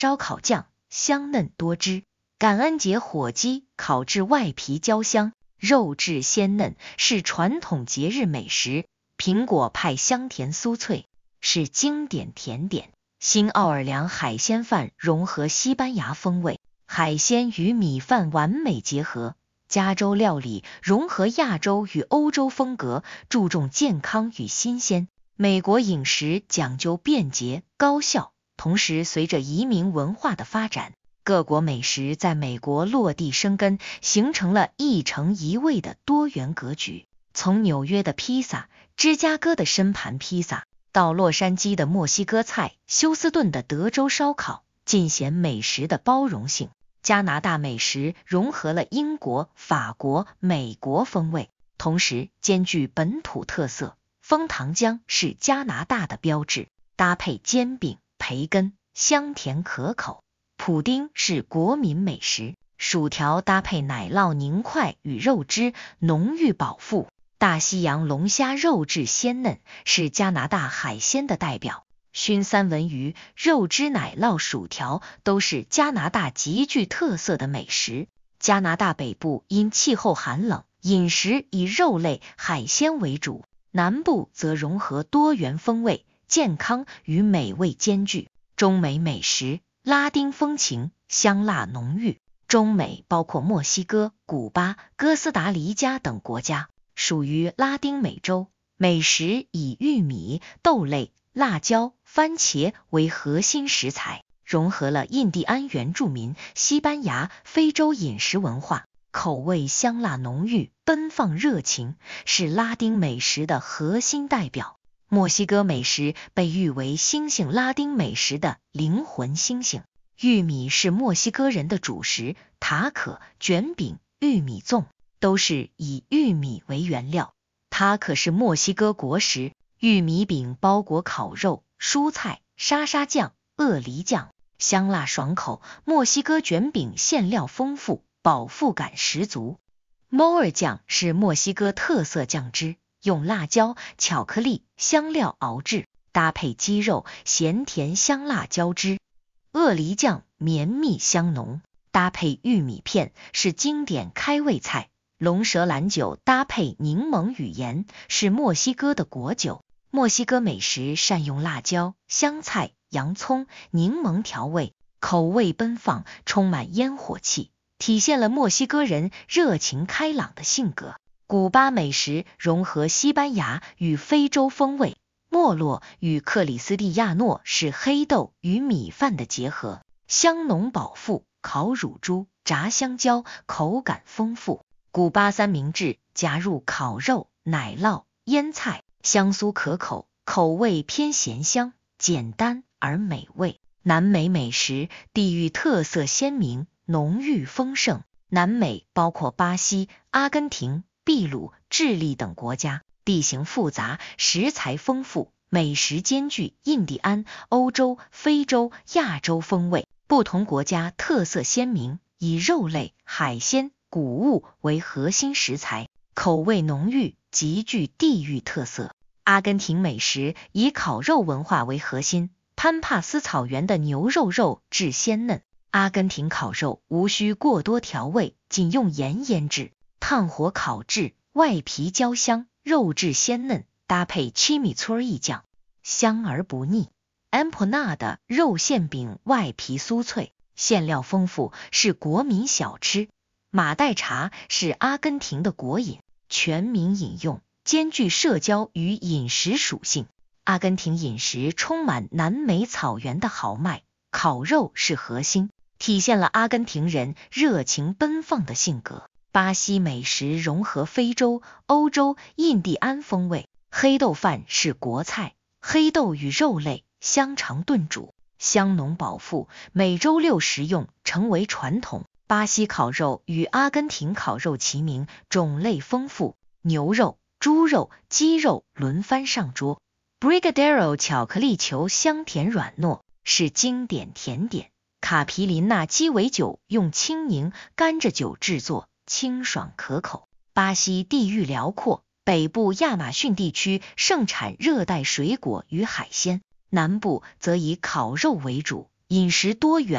烧烤酱香嫩多汁，感恩节火鸡烤至外皮焦香，肉质鲜嫩，是传统节日美食。苹果派香甜酥脆，是经典甜点。新奥尔良海鲜饭融合西班牙风味，海鲜与米饭完美结合。加州料理融合亚洲与欧洲风格，注重健康与新鲜。美国饮食讲究便捷高效，同时随着移民文化的发展，各国美食在美国落地生根，形成了一城一味的多元格局。从纽约的披萨、芝加哥的深盘披萨，到洛杉矶的墨西哥菜、休斯顿的德州烧烤，尽显美食的包容性。加拿大美食融合了英国、法国、美国风味，同时兼具本土特色。枫糖浆是加拿大的标志，搭配煎饼、培根，香甜可口。普丁是国民美食，薯条搭配奶酪凝块与肉汁，浓郁饱腹。大西洋龙虾肉质鲜嫩，是加拿大海鲜的代表。熏三文鱼、肉汁奶酪薯条都是加拿大极具特色的美食。加拿大北部因气候寒冷，饮食以肉类、海鲜为主，南部则融合多元风味，健康与美味兼具。中美美食拉丁风情，香辣浓郁。中美包括墨西哥、古巴、哥斯达黎加等国家，属于拉丁美洲。美食以玉米、豆类、辣椒、番茄为核心食材，融合了印第安原住民、西班牙、非洲饮食文化，口味香辣浓郁，奔放热情，是拉丁美食的核心代表。墨西哥美食被誉为新兴拉丁美食的灵魂星星。玉米是墨西哥人的主食，塔可、卷饼、玉米粽都是以玉米为原料。塔可是墨西哥国食，玉米饼包裹烤肉、蔬菜、沙沙酱、鳄梨酱，香辣爽口。墨西哥卷饼馅料丰富，饱腹感十足。摩尔酱是墨西哥特色酱汁，用辣椒、巧克力、香料熬制，搭配鸡肉，咸甜香辣交织。鳄梨酱绵密香浓，搭配玉米片，是经典开胃菜。龙舌兰酒搭配柠檬与盐，是墨西哥的国酒。墨西哥美食善用辣椒、香菜、洋葱、柠檬调味，口味奔放，充满烟火气，体现了墨西哥人热情开朗的性格。古巴美食融合西班牙与非洲风味，莫洛与克里斯蒂亚诺是黑豆与米饭的结合，香浓饱腹。烤乳猪、炸香蕉，口感丰富。古巴三明治加入烤肉、奶酪、腌菜，香酥可口，口味偏咸香，简单而美味。南美美食地域特色鲜明，浓郁丰盛。南美包括巴西、阿根廷、秘鲁、智利等国家，地形复杂，食材丰富，美食兼具印第安、欧洲、非洲、亚洲风味。不同国家特色鲜明，以肉类、海鲜、谷物为核心食材，口味浓郁，极具地域特色。阿根廷美食以烤肉文化为核心，潘帕斯草原的牛肉质鲜嫩。阿根廷烤肉无需过多调味，仅用盐腌制，炭火烤制，外皮焦香，肉质鲜嫩，搭配 chimichurri 酱，香而不腻。empanada 肉馅饼外皮酥脆，馅料丰富，是国民小吃。马黛茶是阿根廷的国饮，全民饮用，兼具社交与饮食属性。阿根廷饮食充满南美草原的豪迈，烤肉是核心，体现了阿根廷人热情奔放的性格。巴西美食融合非洲、欧洲、印第安风味，黑豆饭是国菜，黑豆与肉类香肠炖煮，香浓饱腹，每周六食用，成为传统。巴西烤肉与阿根廷烤肉齐名，种类丰富，牛肉、猪肉、鸡肉轮番上桌。Brigadeiro 巧克力球香甜软糯，是经典甜点。卡皮林纳鸡尾酒用青柠、甘蔗酒制作，清爽可口。巴西地域辽阔，北部亚马逊地区盛产热带水果与海鲜，南部则以烤肉为主，饮食多元。